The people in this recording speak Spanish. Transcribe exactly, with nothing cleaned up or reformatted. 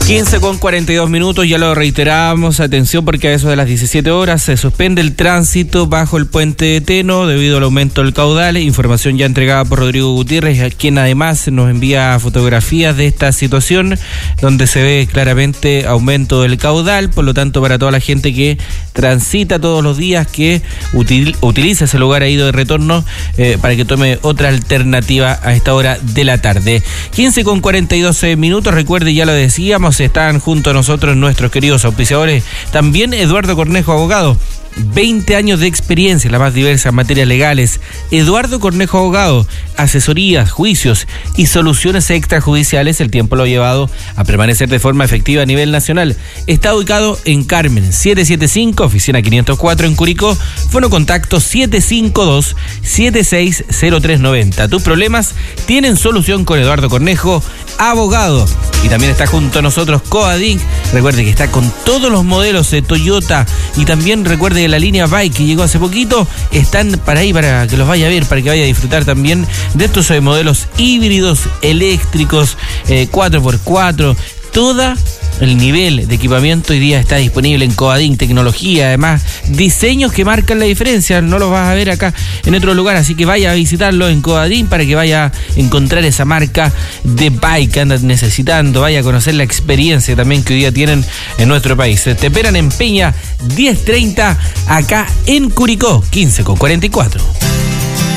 quince con cuarenta y dos minutos, ya lo reiteramos, atención porque a eso de las diecisiete horas se suspende el tránsito bajo el puente de Teno debido al aumento del caudal. Información ya entregada por Rodrigo Gutiérrez, quien además nos envía fotografías de esta situación donde se ve claramente aumento del caudal. Por lo tanto, para toda la gente que transita todos los días, que util, utiliza ese lugar ahí de retorno, eh, para que tome otra alternativa a esta hora de la tarde. quince con cuarenta y dos minutos, recuerde, ya lo decíamos, están junto a nosotros nuestros queridos auspiciadores. También Eduardo Cornejo, abogado. veinte años de experiencia en las más diversas materias legales. Eduardo Cornejo, abogado. Asesorías, juicios y soluciones extrajudiciales. El tiempo lo ha llevado a permanecer de forma efectiva a nivel nacional. Está ubicado en Carmen, setecientos setenta y cinco, oficina quinientos cuatro en Curicó. Fono contacto siete cinco dos, siete seis cero tres nueve cero. Tus problemas tienen solución con Eduardo Cornejo, abogado. Y también está junto a nosotros Coadinc. Recuerde que está con todos los modelos de Toyota. Y también recuerde que la línea Bike que llegó hace poquito están para ahí, para que los vaya a ver, para que vaya a disfrutar también de estos eh, modelos híbridos, eléctricos, eh, cuatro por cuatro. Toda el nivel de equipamiento hoy día está disponible en Coadinc. Tecnología, además diseños que marcan la diferencia, no los vas a ver acá en otro lugar, así que vaya a visitarlo en Coadinc para que vaya a encontrar esa marca de bike que andas necesitando, vaya a conocer la experiencia también que hoy día tienen en nuestro país. Te esperan en Peña diez treinta acá en Curicó. Quince con cuarenta y cuatro.